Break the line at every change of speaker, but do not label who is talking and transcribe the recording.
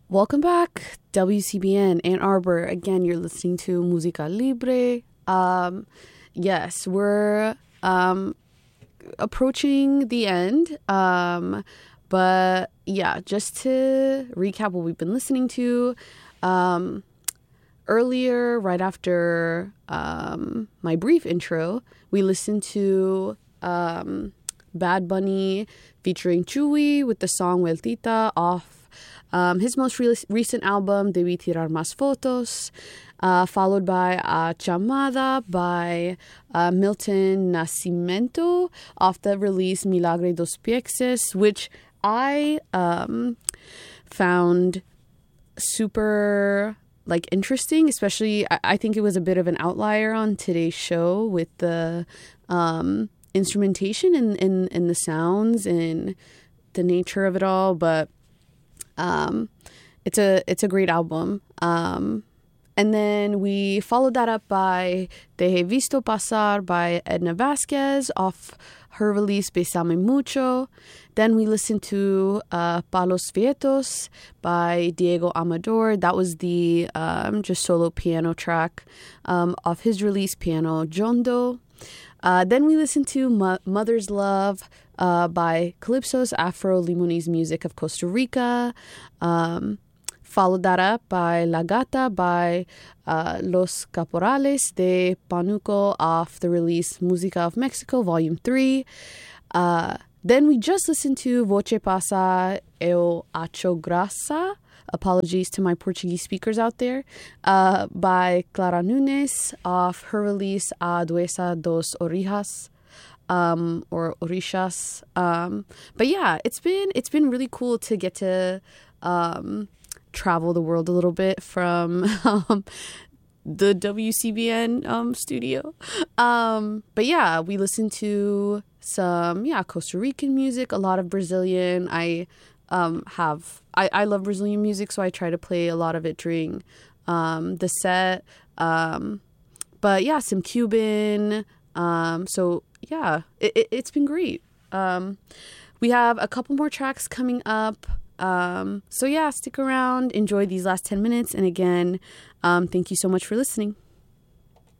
Welcome back, WCBN Ann Arbor. Again, you're listening to Música Libre. Yes, we're approaching the end. But yeah, just to recap what we've been listening to. Earlier, right after my brief intro, we listened to Bad Bunny featuring Chewy with the song Vueltita off his most recent album, Debí Tirar Más Fotos, followed by Chamada by Milton Nascimento off the release Milagre dos Piexes, which I found super interesting, especially I think it was a bit of an outlier on today's show with the instrumentation and the sounds and the nature of it all, but it's a great album. And then we followed that up by Te He Visto Pasar by Edna Vasquez off her release Besame Mucho. Then we listened to Palos Vientos by Diego Amador. That was the just solo piano track off his release Piano Jondo. Then we listened to Mother's Love by Calypso's Afro Limonese Music of Costa Rica. Followed that up by La Gata by Los Caporales de Panuco off the release Música of Mexico Volume 3. Then we just listened to Voce Pasa Eu Acho Graça, apologies to my Portuguese speakers out there, by Clara Nunes off her release A Duesa dos Orijas, or Orishas. But yeah, it's been really cool to get to travel the world a little bit from the WCBN studio. But yeah, we listened to some Costa Rican music, a lot of Brazilian. I love Brazilian music, so I try to play a lot of it during the set. But yeah, some Cuban. So yeah, it's been great. We have a couple more tracks coming up. So yeah, stick around, enjoy these last 10 minutes. And again, thank you so much for listening.